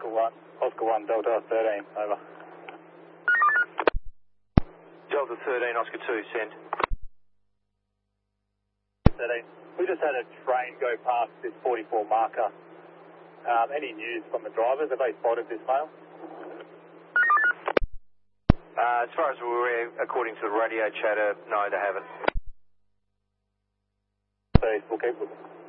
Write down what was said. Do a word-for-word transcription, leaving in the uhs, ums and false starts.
Oscar one, Oscar one, Delta thirteen, over. Delta thirteen, Oscar two, send. thirteen. We just had a train go past this forty-four marker. Um, any news from the drivers? Have they spotted this male? Uh, as far as we're aware, according to the radio chatter, no, they haven't. So we'll keep looking.